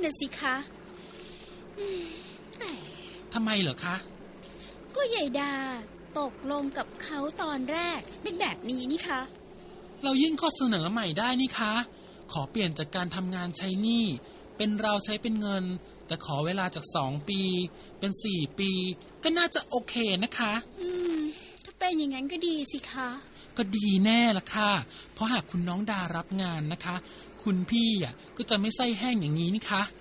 น่ะสิคะแต่ทำไมเหรอคะก็ยายดาตกลงกับเขาตอนแรกเป็นแบบนี้นี่คะเรายื่นข้อเสนอใหม่ได้นี่คะขอเปลี่ยนจากการทำงานใช้หนี้เป็นเราใช้เป็นเงินแต่ขอเวลาจาก2 ปีเป็น4 ปีก็น่าจะโอเคนะคะถ้าเป็นอย่างนั้นก็ดีสิคะก็ดีแน่ละค่ะเพราะหากคุณน้องดารับงานนะคะคุณพี่ก็จะไม่ไส้แห้งอย่างนี้นี่คะ